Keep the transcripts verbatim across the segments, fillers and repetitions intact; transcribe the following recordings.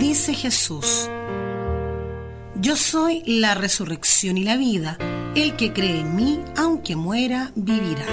Dice Jesús: yo soy la resurrección y la vida. El que cree en mí, aunque muera, vivirá.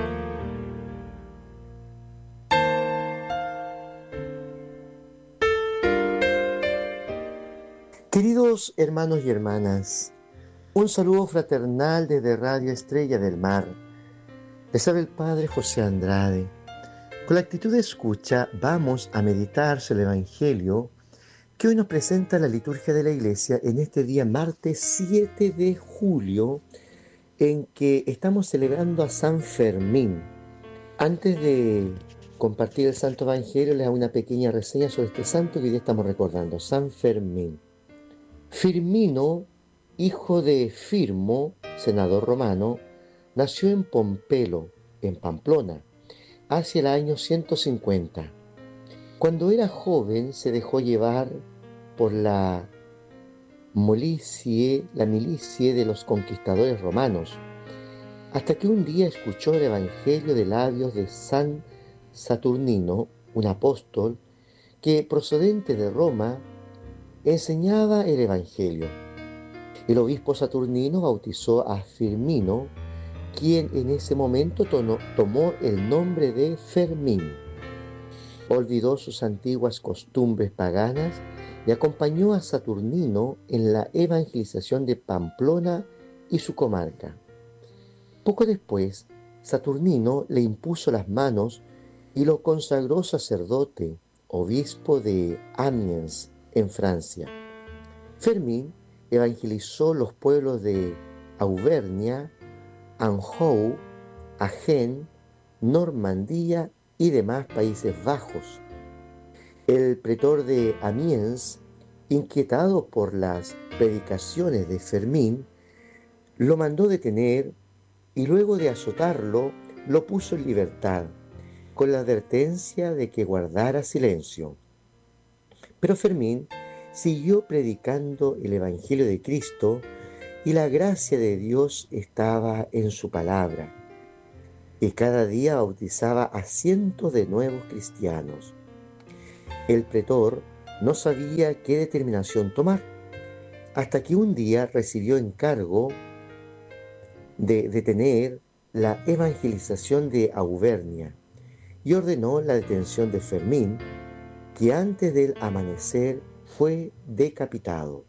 Queridos hermanos y hermanas, un saludo fraternal desde Radio Estrella del Mar. Les habla el Padre José Andrade. Con la actitud de escucha vamos a meditar sobre el Evangelio que hoy nos presenta la liturgia de la Iglesia en este día martes siete de julio, en que estamos celebrando a San Fermín. Antes de compartir el Santo Evangelio, les hago una pequeña reseña sobre este santo que hoy día estamos recordando, San Fermín. Firmino, hijo de Firmo, senador romano, nació en Pompelo, en Pamplona, hacia el año ciento cincuenta. Cuando era joven se dejó llevar por la milicie, la milicie de los conquistadores romanos, hasta que un día escuchó el Evangelio de labios de San Saturnino, un apóstol que, procedente de Roma, enseñaba el Evangelio. El obispo Saturnino bautizó a Firmino, quien en ese momento tomó el nombre de Fermín. Olvidó sus antiguas costumbres paganas y acompañó a Saturnino en la evangelización de Pamplona y su comarca. Poco después, Saturnino le impuso las manos y lo consagró sacerdote, obispo de Amiens, en Francia. Fermín evangelizó los pueblos de Auvernia, Anjou, Agen, Normandía y demás Países Bajos. El pretor de Amiens, inquietado por las predicaciones de Fermín, lo mandó detener y luego de azotarlo, lo puso en libertad, con la advertencia de que guardara silencio. Pero Fermín siguió predicando el Evangelio de Cristo y la gracia de Dios estaba en su palabra, y cada día bautizaba a cientos de nuevos cristianos. El pretor no sabía qué determinación tomar, hasta que un día recibió encargo de detener la evangelización de Auvernia y ordenó la detención de Fermín, que antes del amanecer fue decapitado.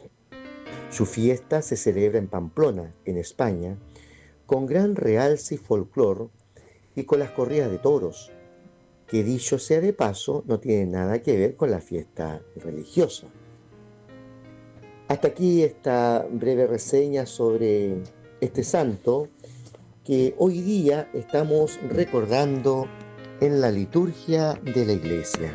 Su fiesta se celebra en Pamplona, en España, con gran realce y folclor y con las corridas de toros, que dicho sea de paso, no tiene nada que ver con la fiesta religiosa. Hasta aquí esta breve reseña sobre este santo que hoy día estamos recordando en la liturgia de la Iglesia.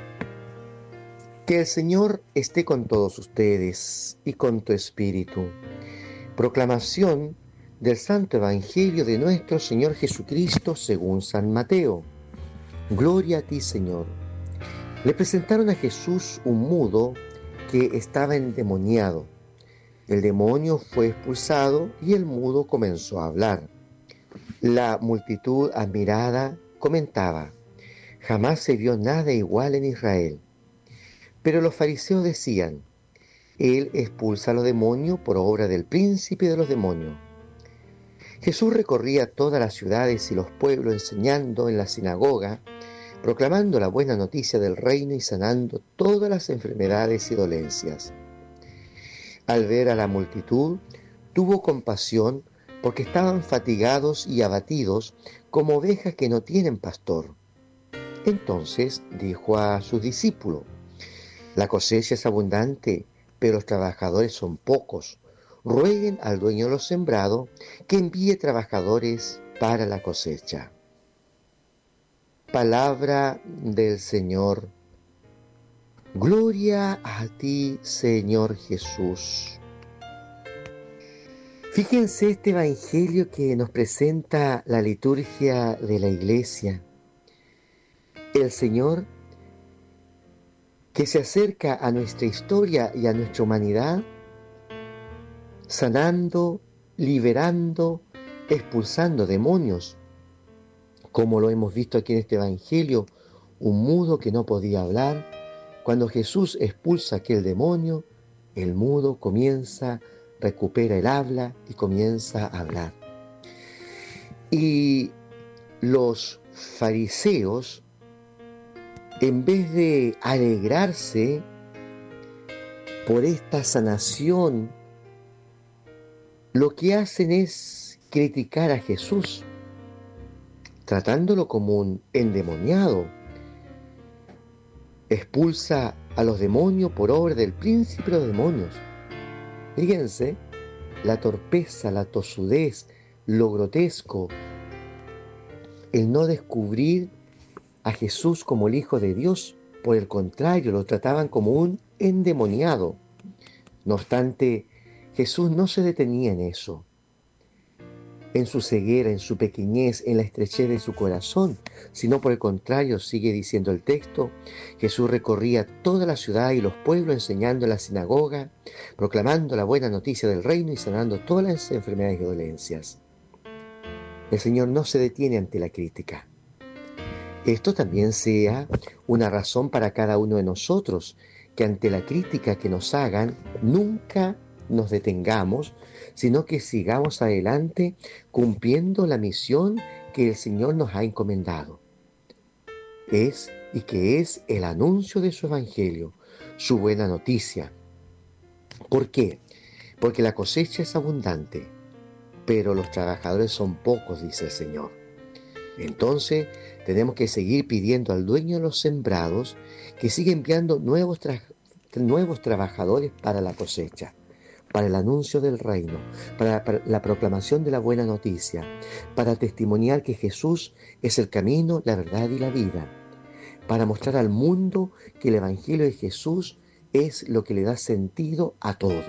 Que el Señor esté con todos ustedes y con tu espíritu. Proclamación del Santo Evangelio de nuestro Señor Jesucristo según San Mateo. Gloria a ti, Señor. Le presentaron a Jesús un mudo que estaba endemoniado. El demonio fue expulsado y el mudo comenzó a hablar. La multitud admirada comentaba: jamás se vio nada igual en Israel. Pero los fariseos decían: él expulsa a los demonios por obra del príncipe de los demonios. Jesús recorría todas las ciudades y los pueblos enseñando en la sinagoga, proclamando la buena noticia del reino y sanando todas las enfermedades y dolencias. Al ver a la multitud, tuvo compasión porque estaban fatigados y abatidos como ovejas que no tienen pastor. Entonces dijo a sus discípulos: la cosecha es abundante, pero los trabajadores son pocos. Rueguen al dueño de los sembrados que envíe trabajadores para la cosecha. Palabra del Señor. Gloria a ti, Señor Jesús. Fíjense este evangelio que nos presenta la liturgia de la Iglesia. El Señor, que se acerca a nuestra historia y a nuestra humanidad, sanando, liberando, expulsando demonios, como lo hemos visto aquí en este evangelio, un mudo que no podía hablar, Cuando Jesús expulsa aquel demonio, el mudo comienza, recupera el habla y comienza a hablar. Y los fariseos, en vez de alegrarse por esta sanación, lo que hacen es criticar a Jesús, tratándolo como un endemoniado. Expulsa a los demonios por obra del príncipe de los demonios. Fíjense, la torpeza, la tosudez, lo grotesco, el no descubrir a Jesús como el Hijo de Dios. Por el contrario, lo trataban como un endemoniado. No obstante, Jesús no se detenía en eso. En su ceguera, en su pequeñez, en la estrechez de su corazón, sino por el contrario, sigue diciendo el texto, Jesús recorría toda la ciudad y los pueblos enseñando en la sinagoga, proclamando la buena noticia del reino y sanando todas las enfermedades y dolencias. El Señor no se detiene ante la crítica. Esto también sea una razón para cada uno de nosotros, que ante la crítica que nos hagan, nunca nos detengamos, sino que sigamos adelante cumpliendo la misión que el Señor nos ha encomendado. Es y que es el anuncio de su Evangelio, su buena noticia. ¿Por qué? Porque la cosecha es abundante, pero los trabajadores son pocos, dice el Señor. Entonces tenemos que seguir pidiendo al dueño de los sembrados que siga enviando nuevos, tra- nuevos trabajadores para la cosecha, para el anuncio del reino, para, para la proclamación de la buena noticia, para testimoniar que Jesús es el camino, la verdad y la vida, para mostrar al mundo que el Evangelio de Jesús es lo que le da sentido a todo.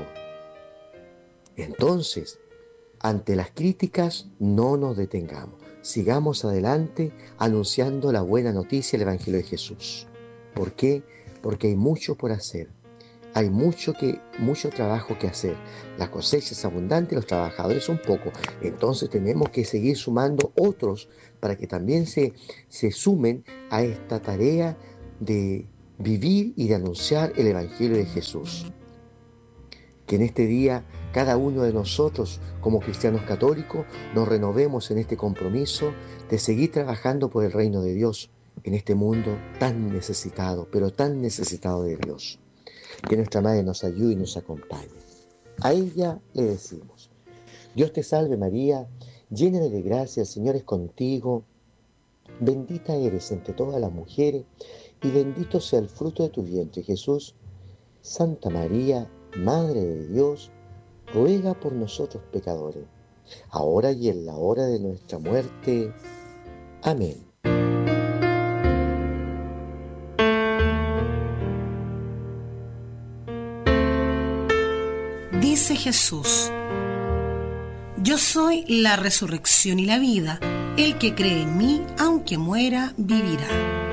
Entonces, ante las críticas, no nos detengamos. Sigamos adelante anunciando la buena noticia del Evangelio de Jesús. ¿Por qué? Porque hay mucho por hacer. Hay mucho, que, mucho trabajo que hacer. La cosecha es abundante, los trabajadores son pocos. Entonces tenemos que seguir sumando otros para que también se, se sumen a esta tarea de vivir y de anunciar el Evangelio de Jesús. Que en este día cada uno de nosotros, como cristianos católicos, nos renovemos en este compromiso de seguir trabajando por el reino de Dios en este mundo tan necesitado, pero tan necesitado de Dios. Que nuestra Madre nos ayude y nos acompañe. A ella le decimos, Dios te salve María, llena de gracia, el Señor es contigo, bendita eres entre todas las mujeres y bendito sea el fruto de tu vientre, Jesús. Santa María, Madre de Dios, ruega por nosotros pecadores, ahora y en la hora de nuestra muerte. Amén. Dice Jesús, yo soy la resurrección y la vida, el que cree en mí, aunque muera, vivirá.